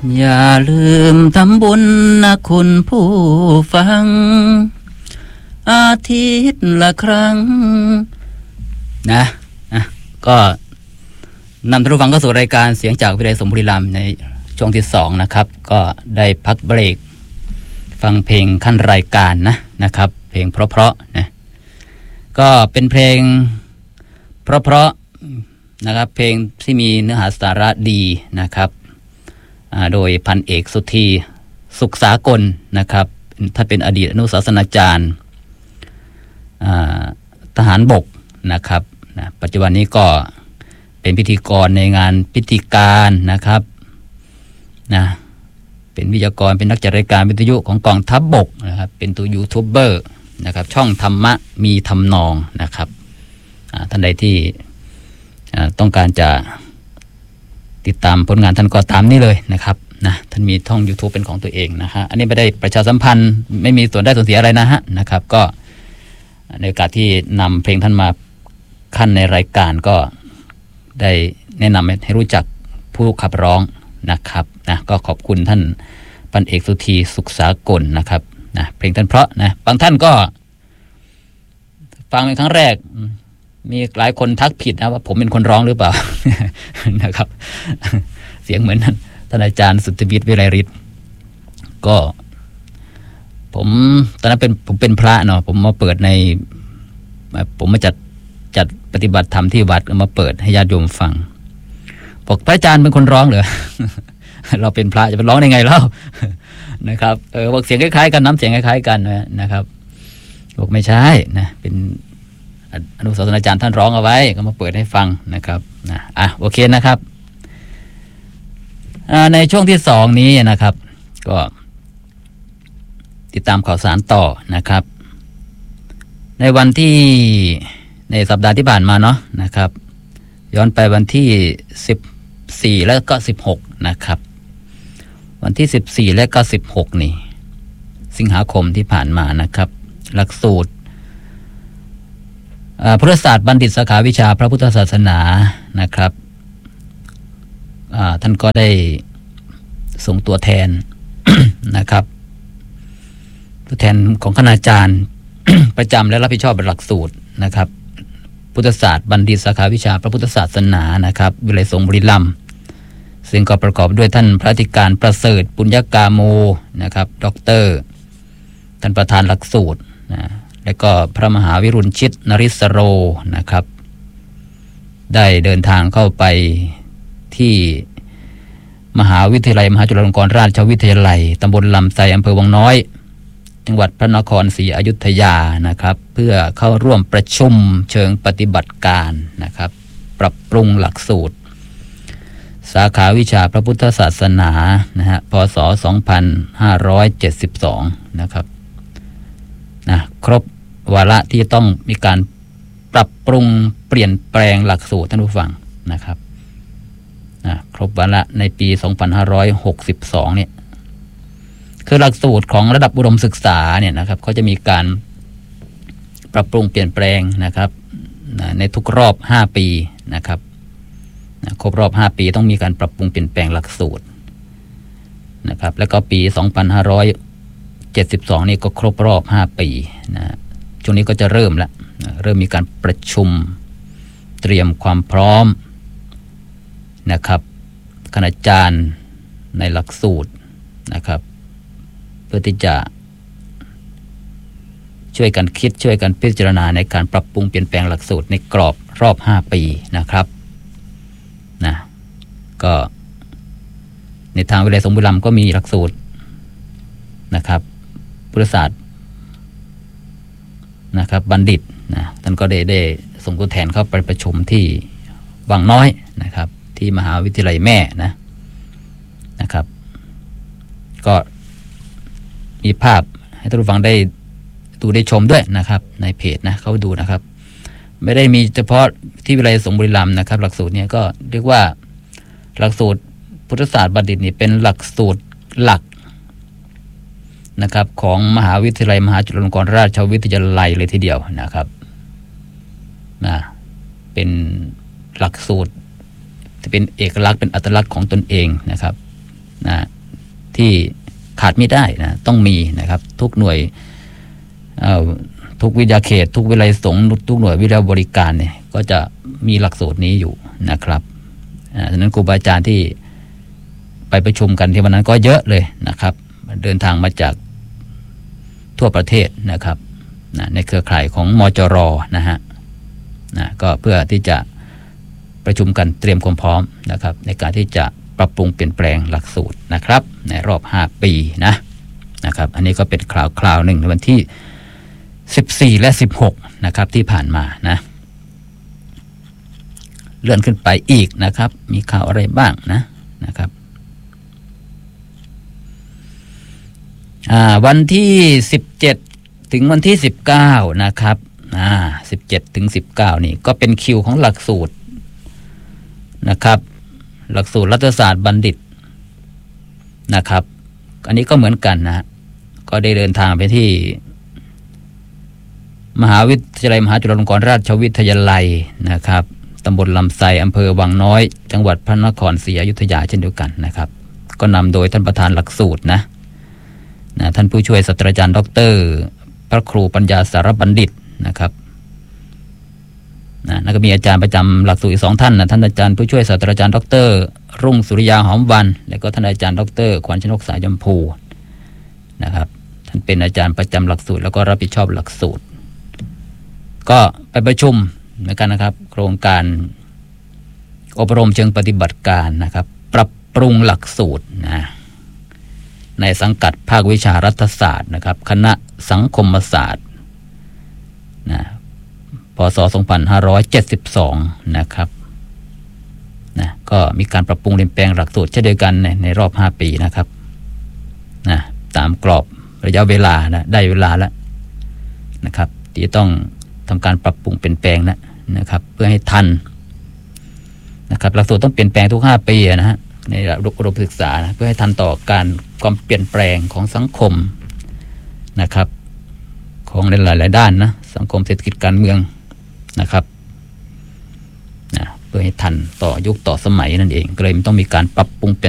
อย่าลืมทำบุญนะคุณผู้ฟังอาทิตย์ละครั้งนะก็นำท่านผู้ฟังเข้าสู่รายการเสียงจากวิทยาลัยสงฆ์บุรีรัมย์ในช่วงที่2นะครับก็ได้พักเบรกฟังเพลงขั้นรายการนะครับเพลงเพราะๆนะก็เป็นเพลงเพราะๆนะครับเพลงที่มีเนื้อหาสาระดีนะครับโดยพันเอกสุธีสุขสากลนะครับท่านเป็นอดีตอนุศาสนาจารย์ทหารบกนะครับปัจจุบันนี้ก็เป็นพิธีกรในงานพิธีการนะครับเป็นวิทยากรเป็นนักจัดรายการวิทยุของกองทัพบกนะครับเป็นตัวยูทูบเบอร์นะครับช่องธรรมะมีทำนองนะครับท่านใดที่ต้องการจะติดตามผลงานท่านก็ตามนี่เลยนะครับท่านมีช่อง YouTube เป็นของตัวเองนะฮะอันนี้ไม่ได้ประชาสัมพันธ์ไม่มีส่วนได้ส่วนเสียอะไรนะครับก็ในโอกาสที่นำเพลงท่านมาขั้นในรายการก็ได้แนะนำให้รู้จักผู้ขับร้องนะครับก็ขอบคุณท่านพันเอกสุธีสุขสากลนะครับเพลงท่านเพราะบางท่านก็ฟังเป็นครั้งแรกมีหลายคนทักผิดนะว่าผมเป็นคนร้องหรือเปล่า นะครับเสียงเหมือนท่านอาจารย์สุทธิวิทย์วิไลฤทธิ์ก็ผมตอนนั้นผมเป็นพระเนาะผมมาเปิดผมมาจัดปฏิบัติธรรมที่วัดมาเปิดให้ญาติโยมฟังบอกพระอาจารย์เป็นคนร้องเหรอ เราเป็นพระจะไปร้องได้ไงเล่า นะครับบอกเสียงคล้ายๆกันน้ำเสียงคล้ายๆกันนะครับบอกไม่ใช่นะเป็นอนุศาสนาจารย์ท่านร้องเอาไว้ก็มาเปิดให้ฟังนะครับโอเคนะครับในช่วงที่2นี้นะครับก็ติดตามข่าวสารต่อนะครับในวันที่ในสัปดาห์ที่ผ่านมาเนาะนะครับย้อนไปวันที่14และก็16นะครับวันที่14และก็16นี่สิงหาคมที่ผ่านมานะครับหลักสูตรพุทธศาสตร์บัณฑิตสาขาวิชาพระพุทธศาสนานะครับท่านก็ได้ส่งตัวแทน นะครับตัวแทนของคณาจารย์ ประจำและรับผิดชอบหลักสูตรนะครับพุทธศาสตร์บัณฑิตสาขาวิชาพระพุทธศาสนานะครับวิทยาลัยสงฆ์บุรีรัมย์ซึ่งก็ประกอบด้วยท่านพระอธิการประเสริฐปุญญกาโมนะครับด็อกเตอร์ท่านประธานหลักสูตรและก็พระมหาวิรุณชิตนริศโรนะครับได้เดินทางเข้าไปที่มหาวิทยาลัยมหาจุฬาลงกรณราชวิทยาลัยตำบลลำไทรอำเภอวังน้อยจังหวัดพระนครศรีอยุธยานะครับเพื่อเข้าร่วมประชุมเชิงปฏิบัติการนะครับปรับปรุงหลักสูตรสาขาวิชาพระพุทธศาสนาพศ 2572นะครับครบวาระที่ต้องมีการปรับปรุงเปลี่ยนแปลงหลักสูตรท่านผู้ฟังนะครับครบวาระในปี 2562เนี่ยคือหลักสูตรของระดับอุดมศึกษาเนี่ยนะครับเขาจะมีการปรับปรุงเปลี่ยนแปลงนะครับในทุกรอบ5ปีนะครับครบรอบ5ปีต้องมีการปรับปรุงเปลี่ยนแปลงหลักสูตรนะครับแล้วก็ปี 2572นี่ก็ครบรอบ5ปีช่วงนี้ก็จะเริ่มมีการประชุมเตรียมความพร้อมนะครับคณาจารย์ในหลักสูตรนะครับเพื่อที่จะช่วยกันคิดช่วยกันพิจารณาในการปรับปรุงเปลี่ยนแปลงหลักสูตรในกรอบรอบ5ปีนะครับก็ในทางวิทยาลัยสงฆ์บุรีรัมย์ก็มีหลักสูตรนะครับพุทธศาสตร์นะครับบัณฑิตท่านก็ได้ส่งตัวแทนเข้าไปประชุมที่วังน้อยนะครับที่มหาวิทยาลัยแม่นะครับก็มีภาพให้ท่านผู้ฟังได้ดูได้ชมด้วยนะครับในเพจเขาดูนะครับไม่ได้มีเฉพาะที่วิทยาลัยสงฆ์บุรีรัมย์นะครับหลักสูตรนี้ก็เรียกว่าหลักสูตรพุทธศาสตร์บัณฑิตนี่เป็นหลักสูตรหลักนะครับของมหาวิทยาลัยมหาจุฬาลงกรณราชวิทยาลัยเลยทีเดียวนะครับเป็นหลักสูตรที่เป็นเอกลักษณ์เป็นอัตลักษณ์ของตนเองนะครับนะที่ขาดไม่ได้นะต้องมีนะครับทุกหน่วยทุกวิทยาเขตทุกวิทยาลัยสงฆ์ทุกหน่วยวิทยาบริการเนี่ยก็จะมีหลักสูตรนี้อยู่นะครับฉะนั้นครูบาอาจารย์ที่ไปประชุมกันที่วันนั้นก็เยอะเลยนะครับเดินทางมาจากทั่วประเทศนะครับในเครือข่ายของมจร.นะฮะก็เพื่อที่จะประชุมกันเตรียมความพร้อมนะครับในการที่จะปรับปรุงเปลี่ยนแปลงหลักสูตรนะครับในรอบ5ปีนะครับอันนี้ก็เป็นคราวหนึ่งในวันที่14และ16นะครับที่ผ่านมานะเลื่อนขึ้นไปอีกนะครับมีข่าวอะไรบ้างนะครับวันที่17ถึงวันที่19นะครับ17ถึง19นี่ก็เป็นคิวของหลักสูตรนะครับหลักสูตรรัฐศาสตร์บัณฑิตนะครับอันนี้ก็เหมือนกันนะก็ได้เดินทางไปที่มหาวิทยาลัยมหาจุฬาลงกรณราชวิทยาลัยนะครับตำบลลำไทรอำเภอวังน้อยจังหวัดพระนครศรีอยุธยาเช่นเดียวกันนะครับก็นำโดยท่านประธานหลักสูตรนะท่านผู้ช่วยศาสตราจารย์ดร.พระครูปัญญาสารบัณฑิตนะครับแล้วก็มีอาจารย์ประจำหลักสูตรอีก2ท่านท่านอาจารย์ผู้ช่วยศาสตราจารย์ดร.รุ่งสุริยาหอมวันและก็ท่านอาจารย์ดร.ขวัญชนกสายยมพูนะครับท่านเป็นอาจารย์ประจำหลักสูตรแล้วก็รับผิดชอบหลักสูตรก็ไปประชุมเหมือนกันนะครับโครงการอบรมเชิงปฏิบัติการนะครับปรับปรุงหลักสูตรในสังกัดภาควิชารัฐศาสตร์นะครับคณะสังคมศาสตร์พ.ศ. 2572นะครับก็มีการปรับปรุงเปลี่ยนแปลงหลักสูตรเช่นเดียวกันในรอบ5ปีนะครับตามกรอบระยะเวลาได้เวลาแล้วนะครับที่ต้องทำการปรับปรุงเปลี่ยนแปลงนะครับเพื่อให้ทันนะครับหลักสูตรต้องเปลี่ยนแปลงทุก5ปีนะฮะในระดับอุดมศึกษาเพื่อให้ทันต่อความเปลี่ยนแปลงของสังคมนะครับของหลายๆด้านสังคมเศรษฐกิจการเมืองนะครับเพื่อให้ทันต่อยุคต่อสมัยนั่นเองก็เลยมันต้องมีการปรับปรุงเปลี่ยน